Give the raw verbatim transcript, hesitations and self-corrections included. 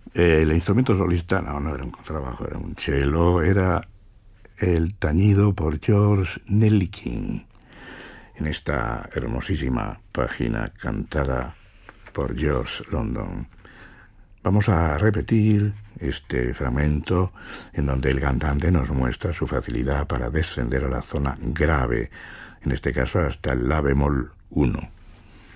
El instrumento solista, no, no era un contrabajo, era un cello, era el tañido por George Nellikin, en esta hermosísima página cantada por George London. Vamos a repetir este fragmento en donde el cantante nos muestra su facilidad para descender a la zona grave, en este caso hasta el la bemol uno.